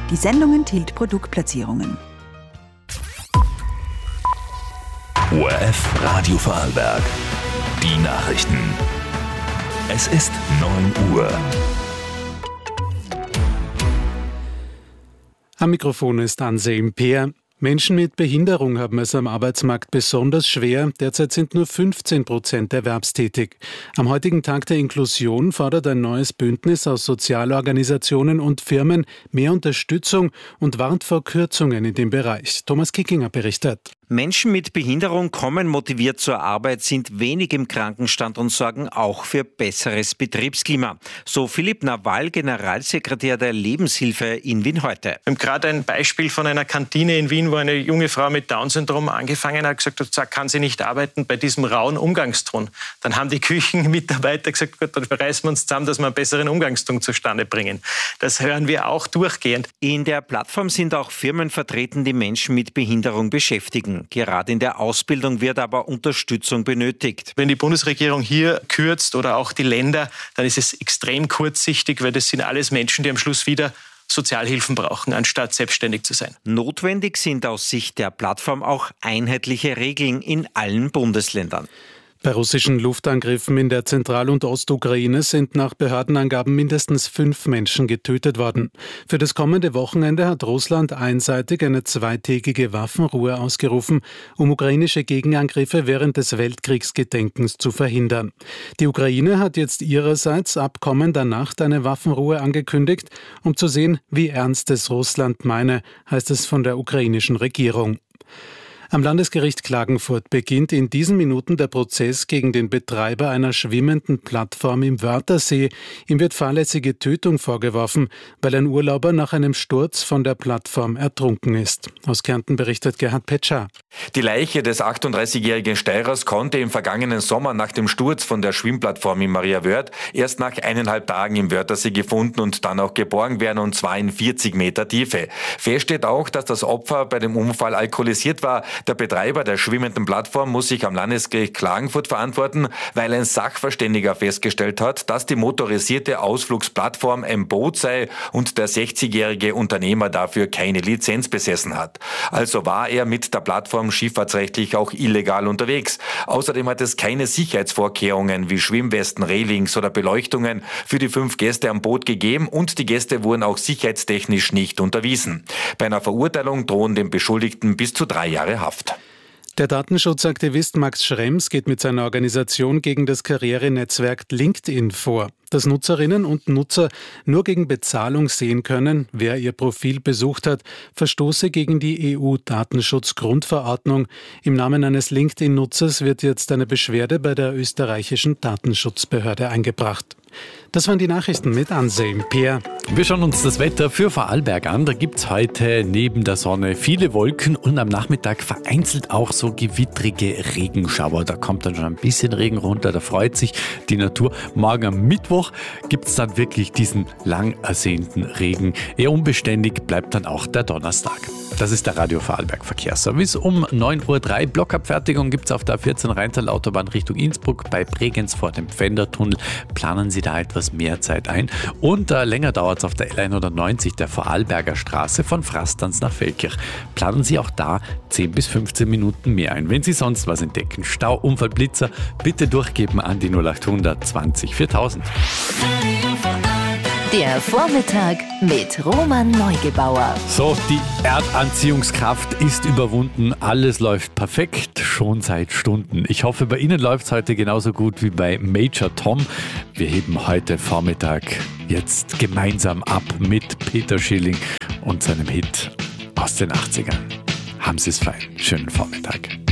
Die Sendung enthält Produktplatzierungen. ORF Radio Vorarlberg. Die Nachrichten. Es ist 9 Uhr. Am Mikrofon ist Anselm Peer. Menschen mit Behinderung haben es am Arbeitsmarkt besonders schwer. Derzeit sind nur 15% erwerbstätig. Am heutigen Tag der Inklusion fordert ein neues Bündnis aus Sozialorganisationen und Firmen mehr Unterstützung und warnt vor Kürzungen in dem Bereich. Thomas Kickinger berichtet. Menschen mit Behinderung kommen motiviert zur Arbeit, sind wenig im Krankenstand und sorgen auch für besseres Betriebsklima. So Philipp Nawal, Generalsekretär der Lebenshilfe in Wien heute. Wir haben gerade ein Beispiel von einer Kantine in Wien, wo eine junge Frau mit Down-Syndrom angefangen hat, gesagt hat, kann sie nicht arbeiten bei diesem rauen Umgangston. Dann haben die Küchenmitarbeiter gesagt, gut, dann reißen wir uns zusammen, dass wir einen besseren Umgangston zustande bringen. Das hören wir auch durchgehend. In der Plattform sind auch Firmen vertreten, die Menschen mit Behinderung beschäftigen. Gerade in der Ausbildung wird aber Unterstützung benötigt. Wenn die Bundesregierung hier kürzt oder auch die Länder, dann ist es extrem kurzsichtig, weil das sind alles Menschen, die am Schluss wieder Sozialhilfen brauchen, anstatt selbstständig zu sein. Notwendig sind aus Sicht der Plattform auch einheitliche Regeln in allen Bundesländern. Bei russischen Luftangriffen in der Zentral- und Ostukraine sind nach Behördenangaben mindestens 5 Menschen getötet worden. Für das kommende Wochenende hat Russland einseitig eine 2-tägige Waffenruhe ausgerufen, um ukrainische Gegenangriffe während des Weltkriegsgedenkens zu verhindern. Die Ukraine hat jetzt ihrerseits ab kommender Nacht eine Waffenruhe angekündigt, um zu sehen, wie ernst es Russland meine, heißt es von der ukrainischen Regierung. Am Landesgericht Klagenfurt beginnt in diesen Minuten der Prozess gegen den Betreiber einer schwimmenden Plattform im Wörthersee. Ihm wird fahrlässige Tötung vorgeworfen, weil ein Urlauber nach einem Sturz von der Plattform ertrunken ist. Aus Kärnten berichtet Gerhard Petscher. Die Leiche des 38-jährigen Steirers konnte im vergangenen Sommer nach dem Sturz von der Schwimmplattform in Mariawörth erst nach 1,5 Tagen im Wörthersee gefunden und dann auch geborgen werden, und zwar in 40 Meter Tiefe. Fest steht auch, dass das Opfer bei dem Unfall alkoholisiert war. Der Betreiber der schwimmenden Plattform muss sich am Landesgericht Klagenfurt verantworten, weil ein Sachverständiger festgestellt hat, dass die motorisierte Ausflugsplattform ein Boot sei und der 60-jährige Unternehmer dafür keine Lizenz besessen hat. Also war er mit der Plattform schifffahrtsrechtlich auch illegal unterwegs. Außerdem hat es keine Sicherheitsvorkehrungen wie Schwimmwesten, Railings oder Beleuchtungen für die 5 Gäste am Boot gegeben und die Gäste wurden auch sicherheitstechnisch nicht unterwiesen. Bei einer Verurteilung drohen dem Beschuldigten bis zu 3 Jahre Haft. Der Datenschutzaktivist Max Schrems geht mit seiner Organisation gegen das Karrierenetzwerk LinkedIn vor, dass Nutzerinnen und Nutzer nur gegen Bezahlung sehen können, wer ihr Profil besucht hat, verstoße gegen die EU-Datenschutzgrundverordnung. Im Namen eines LinkedIn-Nutzers wird jetzt eine Beschwerde bei der österreichischen Datenschutzbehörde eingebracht. Das waren die Nachrichten mit Anselm Peer. Wir schauen uns das Wetter für Vorarlberg an. Da gibt es heute neben der Sonne viele Wolken und am Nachmittag vereinzelt auch so gewittrige Regenschauer. Da kommt dann schon ein bisschen Regen runter, da freut sich die Natur. Morgen am Mittwoch gibt es dann wirklich diesen lang ersehnten Regen. Eher unbeständig bleibt dann auch der Donnerstag. Das ist der Radio Vorarlberg Verkehrsservice. Um 9:03 Uhr Blockabfertigung gibt es auf der A14 Rheintal-Autobahn Richtung Innsbruck bei Bregenz vor dem Pfändertunnel. Planen Sie da etwas mehr Zeit ein. Und länger dauert es auf der L190 der Vorarlberger Straße von Frastanz nach Feldkirch. Planen Sie auch da 10 bis 15 Minuten mehr ein. Wenn Sie sonst was entdecken, Stau, Unfall, Blitzer, bitte durchgeben an die 0800 20 4000. Der Vormittag mit Roman Neugebauer. So, die Erdanziehungskraft ist überwunden. Alles läuft perfekt, schon seit Stunden. Ich hoffe, bei Ihnen läuft es heute genauso gut wie bei Major Tom. Wir heben heute Vormittag jetzt gemeinsam ab mit Peter Schilling und seinem Hit aus den 80ern. Haben Sie es fein. Schönen Vormittag.